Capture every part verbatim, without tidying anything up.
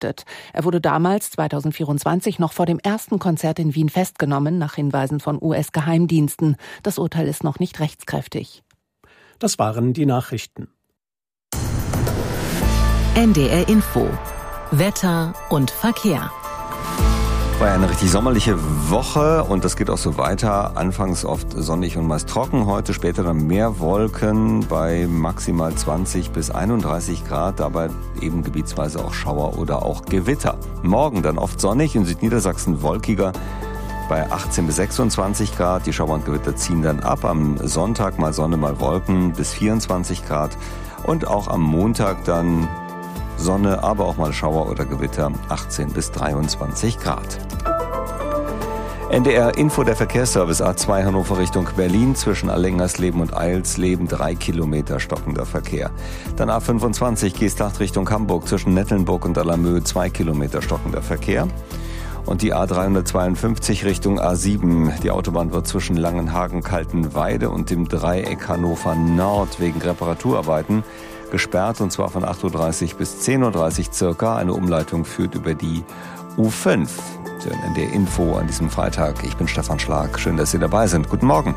verhaftet. Er wurde damals, zweitausendvierundzwanzig, noch vor dem ersten Konzert in Wien festgenommen, nach Hinweisen von U S-Geheimdiensten. Das Urteil ist noch nicht rechtskräftig. Das waren die Nachrichten. N D R Info. Wetter und Verkehr. War eine richtig sommerliche Woche und das geht auch so weiter. Anfangs oft sonnig und meist trocken. Heute später dann mehr Wolken bei maximal zwanzig bis einunddreißig Grad. Dabei eben gebietsweise auch Schauer oder auch Gewitter. Morgen dann oft sonnig, in Südniedersachsen wolkiger bei achtzehn bis sechsundzwanzig Grad. Die Schauer und Gewitter ziehen dann ab. Am Sonntag mal Sonne, mal Wolken bis vierundzwanzig Grad. Und auch am Montag dann Sonne, aber auch mal Schauer oder Gewitter, achtzehn bis dreiundzwanzig Grad. N D R Info, der Verkehrsservice A zwei Hannover Richtung Berlin, zwischen Allengersleben und Eilsleben, drei Kilometer stockender Verkehr. Dann A fünfundzwanzig Geesthacht Richtung Hamburg, zwischen Nettelnburg und Allermöhe, zwei Kilometer stockender Verkehr. Und die A dreihundertzweiundfünfzig Richtung A sieben. Die Autobahn wird zwischen Langenhagen, Kaltenweide und dem Dreieck Hannover Nord wegen Reparaturarbeiten gesperrt, und zwar von acht Uhr dreißig bis zehn Uhr dreißig circa. Eine Umleitung führt über die U fünf. Sie hören N D R Info an diesem Freitag. Ich bin Stefan Schlag. Schön, dass Sie dabei sind. Guten Morgen.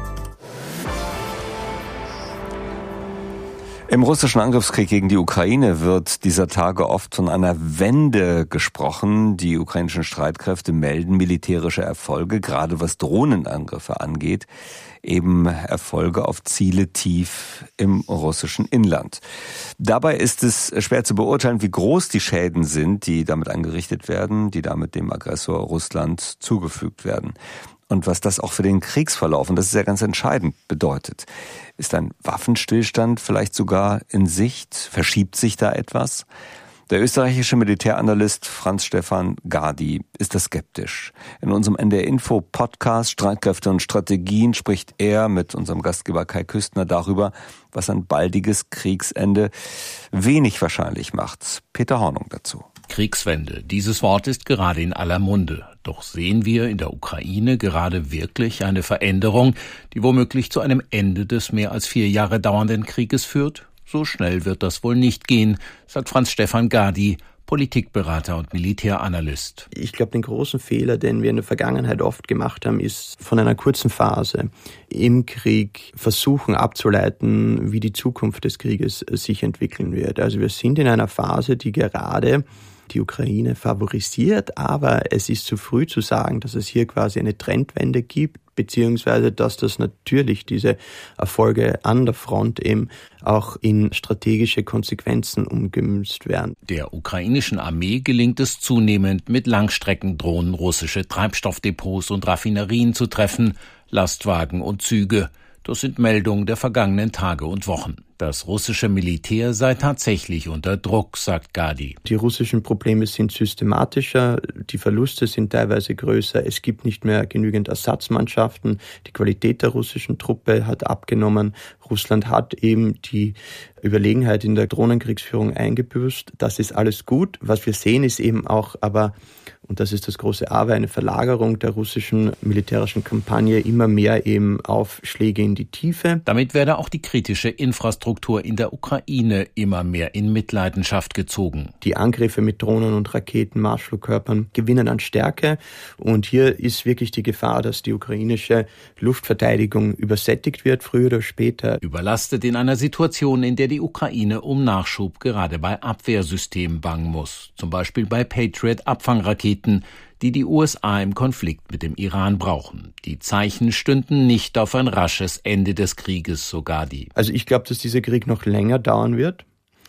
Im russischen Angriffskrieg gegen die Ukraine wird dieser Tage oft von einer Wende gesprochen. Die ukrainischen Streitkräfte melden militärische Erfolge, gerade was Drohnenangriffe angeht. Eben Erfolge auf Ziele tief im russischen Inland. Dabei ist es schwer zu beurteilen, wie groß die Schäden sind, die damit angerichtet werden, die damit dem Aggressor Russland zugefügt werden. Und was das auch für den Kriegsverlauf, und das ist ja ganz entscheidend, bedeutet. Ist ein Waffenstillstand vielleicht sogar in Sicht? Verschiebt sich da etwas? Der österreichische Militäranalyst Franz-Stefan Gady ist da skeptisch. In unserem N D R Info Podcast Streitkräfte und Strategien spricht er mit unserem Gastgeber Kai Küstner darüber, was ein baldiges Kriegsende wenig wahrscheinlich macht. Peter Hornung dazu. Kriegswende. Dieses Wort ist gerade in aller Munde. Doch sehen wir in der Ukraine gerade wirklich eine Veränderung, die womöglich zu einem Ende des mehr als vier Jahre dauernden Krieges führt? So schnell wird das wohl nicht gehen, sagt Franz-Stefan Gady, Politikberater und Militäranalyst. Ich glaube, den großen Fehler, den wir in der Vergangenheit oft gemacht haben, ist von einer kurzen Phase im Krieg versuchen abzuleiten, wie die Zukunft des Krieges sich entwickeln wird. Also wir sind in einer Phase, die gerade die Ukraine favorisiert, aber es ist zu früh zu sagen, dass es hier quasi eine Trendwende gibt, beziehungsweise dass das natürlich diese Erfolge an der Front eben auch in strategische Konsequenzen umgemünzt werden. Der ukrainischen Armee gelingt es zunehmend, mit Langstreckendrohnen russische Treibstoffdepots und Raffinerien zu treffen, Lastwagen und Züge. Das sind Meldungen der vergangenen Tage und Wochen. Das russische Militär sei tatsächlich unter Druck, sagt Gady. Die russischen Probleme sind systematischer, die Verluste sind teilweise größer, es gibt nicht mehr genügend Ersatzmannschaften, die Qualität der russischen Truppe hat abgenommen. Russland hat eben die Überlegenheit in der Drohnenkriegsführung eingebüßt. Das ist alles gut. Was wir sehen, ist eben auch aber, und das ist das große Aber, eine Verlagerung der russischen militärischen Kampagne immer mehr eben auf Schläge in die Tiefe. Damit werde auch die kritische Infrastruktur in der Ukraine immer mehr in Mitleidenschaft gezogen. Die Angriffe mit Drohnen und Raketen, Marschflugkörpern gewinnen an Stärke. Und hier ist wirklich die Gefahr, dass die ukrainische Luftverteidigung übersättigt wird, früher oder später. Überlastet in einer Situation, in der die Ukraine um Nachschub gerade bei Abwehrsystemen bangen muss. Zum Beispiel bei Patriot-Abfangraketen, die die U S A im Konflikt mit dem Iran brauchen. Die Zeichen stünden nicht auf ein rasches Ende des Krieges, so Gady. Also ich glaube, dass dieser Krieg noch länger dauern wird,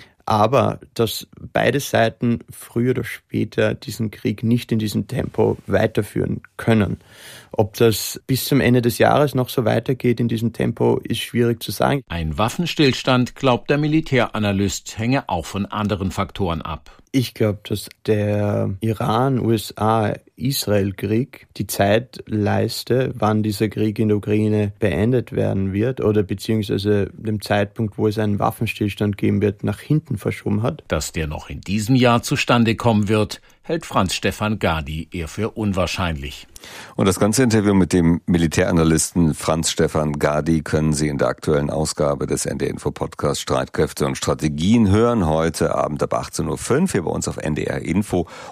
aber dass beide Seiten früher oder später diesen Krieg nicht in diesem Tempo weiterführen können. Ob das bis zum Ende des Jahres noch so weitergeht in diesem Tempo, ist schwierig zu sagen. Ein Waffenstillstand, glaubt der Militäranalyst, hänge auch von anderen Faktoren ab. Ich glaube, dass der Iran-U S A-Israel-Krieg die Zeitleiste, wann dieser Krieg in der Ukraine beendet werden wird oder beziehungsweise dem Zeitpunkt, wo es einen Waffenstillstand geben wird, nach hinten verschoben hat. Dass der noch in diesem Jahr zustande kommen wird, hält Franz-Stefan Gady eher für unwahrscheinlich. Und das ganze Interview mit dem Militäranalysten Franz-Stefan Gady können Sie in der aktuellen Ausgabe des N D R Info Podcast Streitkräfte und Strategien hören. Heute Abend ab achtzehn Uhr fünf hier bei uns auf N D R Info